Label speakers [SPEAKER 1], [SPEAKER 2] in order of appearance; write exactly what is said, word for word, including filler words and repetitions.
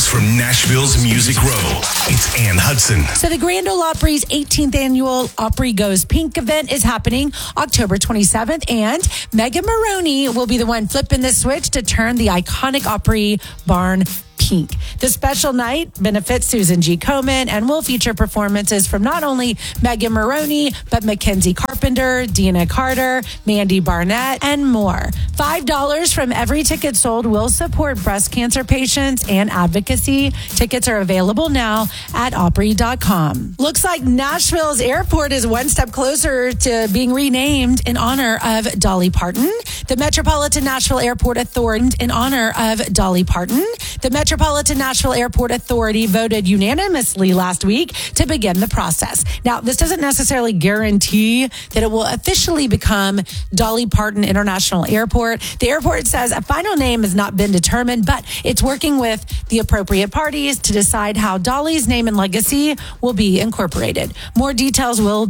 [SPEAKER 1] from Nashville's Music Row, it's Ann Hudson.
[SPEAKER 2] So the Grand Ole Opry's eighteenth annual Opry Goes Pink event is happening October twenty-seventh, and Megan Maroney will be the one flipping the switch to turn the iconic Opry barn pink. The special night benefits Susan G. Komen and will feature performances from not only Megan Maroney, but Mackenzie Carpenter, Dina Carter, Mandy Barnett, and more. five dollars from every ticket sold will support breast cancer patients and advocacy. Tickets are available now at Opry dot com. Looks like Nashville's airport is one step closer to being renamed in honor of Dolly Parton. The Metropolitan Nashville Airport Authority, in honor of Dolly Parton. The Metropolitan Nashville Airport Authority voted unanimously last week to begin the process. Now, this doesn't necessarily guarantee that it will officially become Dolly Parton International Airport. The airport says a final name has not been determined, but it's working with the appropriate parties to decide how Dolly's name and legacy will be incorporated. More details will